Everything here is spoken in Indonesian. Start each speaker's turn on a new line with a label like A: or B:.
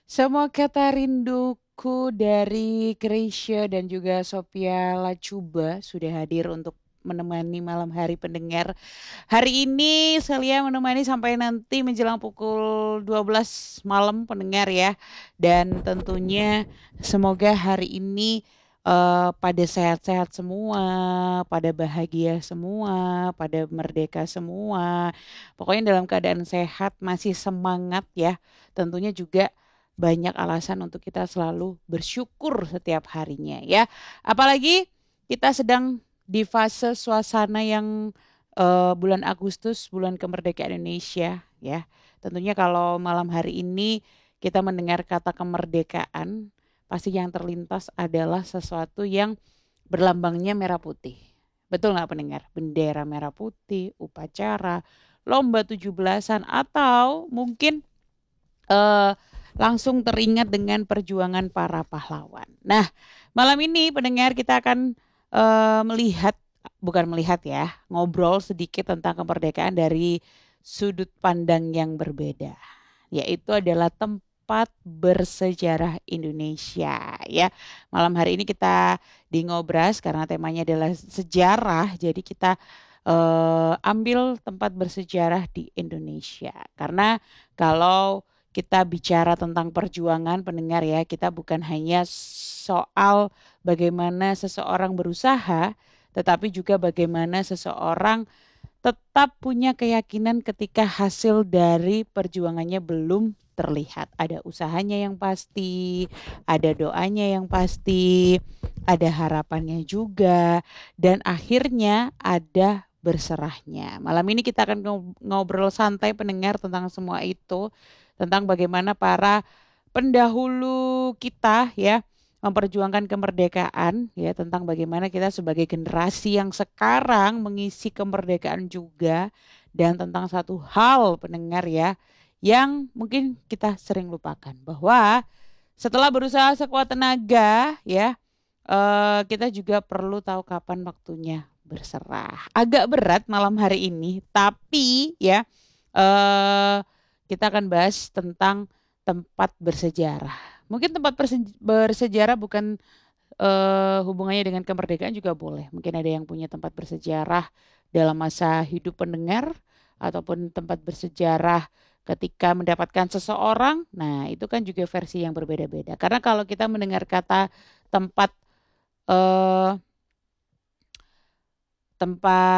A: Semua kata rinduku dari Krisya dan juga Sophia Lacuba sudah hadir untuk menemani malam hari pendengar. Hari ini saya menemani sampai nanti menjelang pukul 12 malam pendengar ya. Dan tentunya semoga hari ini pada sehat-sehat semua, pada bahagia semua, pada merdeka semua. Pokoknya dalam keadaan sehat, masih semangat ya. Tentunya juga banyak alasan untuk kita selalu bersyukur setiap harinya ya. Apalagi kita sedang di fase suasana yang bulan Agustus, bulan kemerdekaan Indonesia ya. Tentunya kalau malam hari ini kita mendengar kata kemerdekaan, pasti yang terlintas adalah sesuatu yang berlambangnya merah putih. Betul nggak pendengar? Bendera merah putih, upacara, lomba 17-an atau mungkin eh, langsung teringat dengan perjuangan para pahlawan. Nah, malam ini pendengar kita akan melihat, bukan melihat ya, ngobrol sedikit tentang kemerdekaan dari sudut pandang yang berbeda, yaitu adalah tempat bersejarah Indonesia ya. Malam hari ini kita di Ngobras karena temanya adalah sejarah, jadi kita ambil tempat bersejarah di Indonesia. Karena kalau kita bicara tentang perjuangan pendengar ya, kita bukan hanya soal bagaimana seseorang berusaha, tetapi juga bagaimana seseorang tetap punya keyakinan ketika hasil dari perjuangannya belum terlihat. Ada usahanya yang pasti, ada doanya yang pasti, ada harapannya juga, dan akhirnya ada berserahnya. Malam ini kita akan ngobrol santai pendengar tentang semua itu, tentang bagaimana para pendahulu kita ya memperjuangkan kemerdekaan ya, tentang bagaimana kita sebagai generasi yang sekarang mengisi kemerdekaan juga, dan tentang satu hal pendengar ya yang mungkin kita sering lupakan bahwa setelah berusaha sekuat tenaga ya, kita juga perlu tahu kapan waktunya berserah. Agak berat malam hari ini, tapi ya eh kita akan bahas tentang tempat bersejarah. Mungkin tempat bersejarah bukan hubungannya dengan kemerdekaan juga boleh. Mungkin ada yang punya tempat bersejarah dalam masa hidup pendengar ataupun tempat bersejarah ketika mendapatkan seseorang. Nah, itu kan juga versi yang berbeda-beda. Karena kalau kita mendengar kata tempat eh tempat